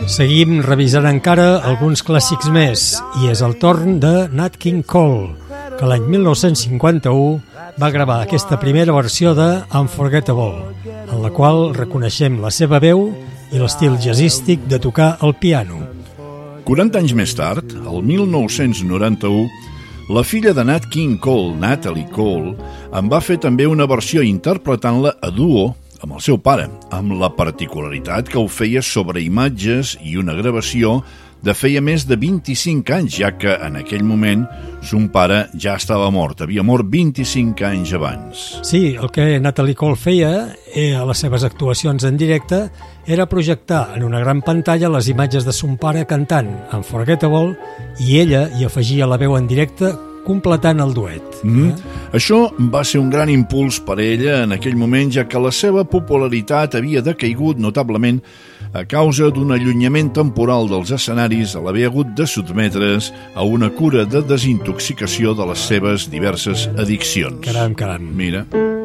Seguim revisant encara alguns clàssics més i és el torn de Nat King Cole, que l'any 1951 va gravar aquesta primera versió de Unforgettable, en la qual reconeixem la seva veu i l'estil jazzístic de tocar el piano. 40 anys més tard, el 1991, la filla de Nat King Cole, Natalie Cole, en va fer també una versió interpretant-la a duo amb el seu pare, amb la particularitat que ho feia sobre imatges i una gravació de feia més de 25 anys, ja que en aquell moment son pare ja estava mort, havia mort 25 anys abans. Sí, el que Natalie Cole feia a les seves actuacions en directe era projectar en una gran pantalla les imatges de son pare cantant Unforgettable i ella hi afegia la veu en directe completant el duet. Això va ser un gran impuls per a ella en aquell moment, ja que la seva popularitat havia decaigut notablement a causa d'un allunyament temporal dels escenaris a l'haver hagut de sotmetre's a una cura de desintoxicació de les seves diverses addiccions. Caram. Mira.